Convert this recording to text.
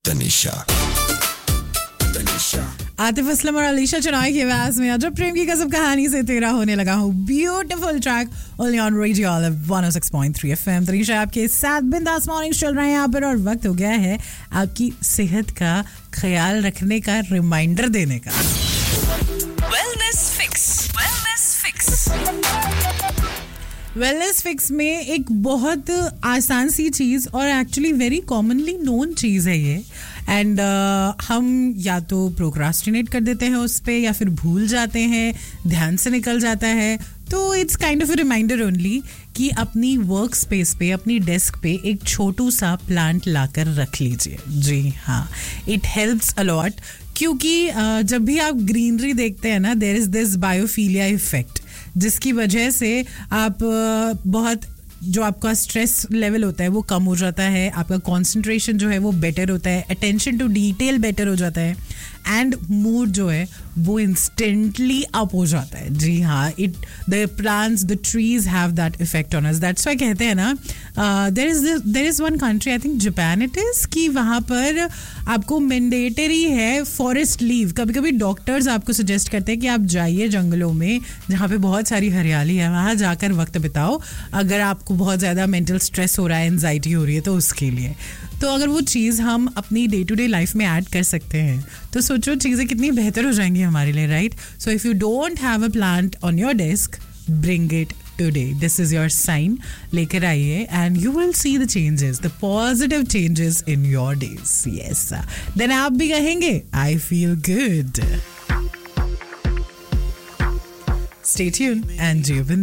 तनिषा आतिफ असलम और अलीशा चुनाई की आवाज में अजब प्रेम की कसम कहानी से तेरा होने लगा हूँ. Beautiful track only on radio 106.3 FM. Tanisha आपके साथ बिंदास मॉर्निंग चल रहे हैं यहाँ पर और वक्त हो गया है आपकी सेहत का ख्याल रखने का, रिमाइंडर देने का. वेलनेस फिक्स में एक बहुत आसान सी चीज़ और एक्चुअली वेरी कॉमनली नोन चीज़ है ये. एंड हम या तो प्रोक्रास्टिनेट कर देते हैं उस पर या फिर भूल जाते हैं, ध्यान से निकल जाता है. तो it's kind of a reminder only कि अपनी वर्क स्पेस पे, अपनी डेस्क पे एक छोटू सा प्लांट लाकर रख लीजिए. जी हाँ, इट हेल्प्स अलॉट. क्योंकि जब भी आप ग्रीनरी देखते हैं ना, देयर इज दिस बायोफीलिया इफेक्ट, जिसकी वजह से आप बहुत जो आपका स्ट्रेस लेवल होता है वो कम हो जाता है, आपका कंसंट्रेशन जो है वो बेटर होता है, अटेंशन टू डिटेल बेटर हो जाता है एंड मूड जो है वो इंस्टेंटली अप हो जाता है. जी हाँ, the plants, the trees have that effect on us. That's why कहते हैं ना, there is one country, I think Japan it is, कि वहाँ पर आपको मैंडेटरी है फॉरेस्ट लीव. कभी कभी डॉक्टर्स आपको सजेस्ट करते हैं कि आप जाइए जंगलों में जहाँ पे बहुत सारी हरियाली है, वहाँ जाकर वक्त बिताओ अगर आपको बहुत ज़्यादा मेंटल स्ट्रेस हो रहा है, एंजाइटी हो रही है तो उसके लिए. तो अगर वो चीज़ हम अपनी डे टू डे लाइफ में ऐड कर सकते हैं तो सोचो चीज़ें कितनी बेहतर हो जाएंगी हमारे लिए, right? So if you don't have a plant on your desk, bring it today. This is your sign. लेकर आइए and you will see the changes, the positive changes in your days. Yes, then आप भी कहेंगे I feel good. Stay tuned and